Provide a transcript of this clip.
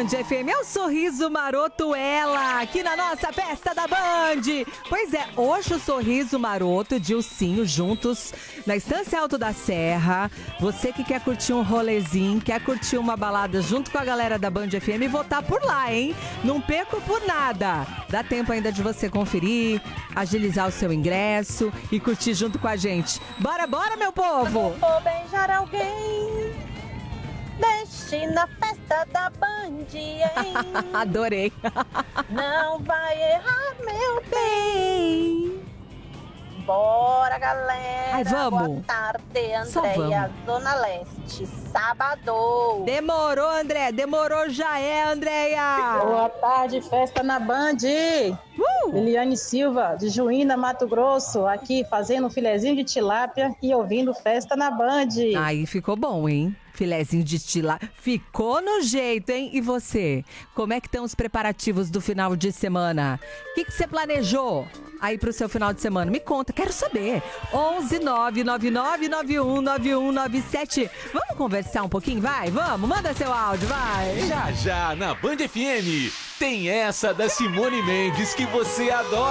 Band FM, é o Sorriso Maroto Ela, aqui na nossa festa da Band. Pois é, hoje o Sorriso Maroto e Dilcinho juntos na Estância Alto da Serra. Você que quer curtir um rolezinho, quer curtir uma balada junto com a galera da Band FM, votar por lá, hein? Não perco por nada. Dá tempo ainda de você conferir, agilizar o seu ingresso e curtir junto com a gente. Bora, bora, meu povo! Vou beijar alguém, deixe na festa da Band, hein? Adorei. Não vai errar, meu bem. Bora, galera. Ai, vamos. Boa tarde, Só Andréia, vamos. Zona Leste, sábado. Demorou, André. Demorou, já é, Andréia. Boa tarde, festa na Band. Eliane Silva, de Juína, Mato Grosso, aqui fazendo um filezinho de tilápia e ouvindo festa na Band. Aí ficou bom, hein? Filezinho de tilápia. Ficou no jeito, hein? E você? Como é que estão os preparativos do final de semana? O que você planejou aí pro seu final de semana? Me conta, quero saber. 11999919197. Vamos conversar um pouquinho? Vai, vamos. Manda seu áudio, vai. Já, já, na Band FM, tem essa da Simone Mendes que você adora.